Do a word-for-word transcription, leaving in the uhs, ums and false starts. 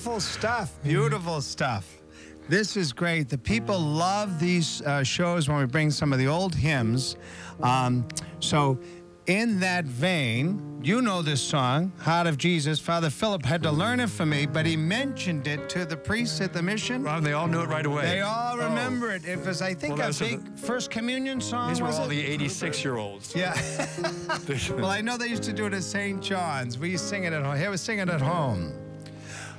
Beautiful stuff. Beautiful stuff. This is great. The people love these uh, shows when we bring some of the old hymns. Um, so, in that vein, you know this song, Heart of Jesus. Father Philip had to learn it for me, but he mentioned it to the priests at the mission. Well, they all knew it right away. They all remember oh. it. It was, I think, well, a so big the, First Communion song, These were was all it? the eighty-six-year-olds. Yeah. Well, I know they used to do it at Saint John's. We sing it at home. Here, we sing it at home.